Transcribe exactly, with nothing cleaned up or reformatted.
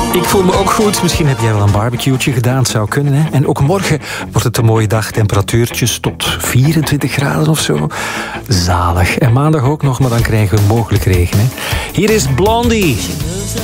Ik voel me ook goed. Misschien heb jij wel een barbecue'tje gedaan. Het zou kunnen, hè? En ook morgen wordt het een mooie dag. Temperatuurtjes tot vierentwintig graden of zo. Zalig. En maandag ook nog, maar dan krijgen we mogelijk regen, hè? Hier is Blondie.